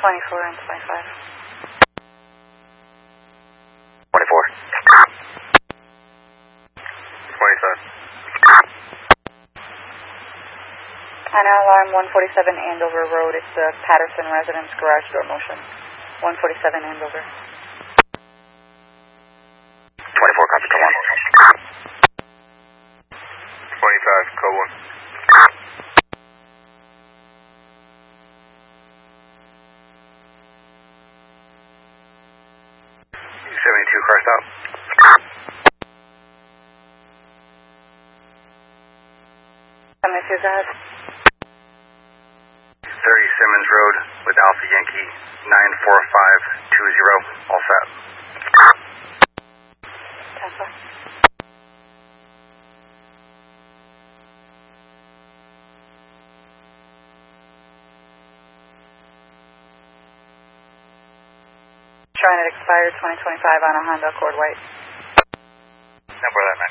24 and 25. 24. 25. And now alarm 147 Andover Road. It's the Patterson residence garage door motion. 147 Andover. 24, copy, come on. 25, code 1. 72, car stop. Miss Izad. 30 Simmons Road with Alpha Yankee 94520, all set. Tampa. Trying it expired 2025 on a Honda Accord White. No, brother,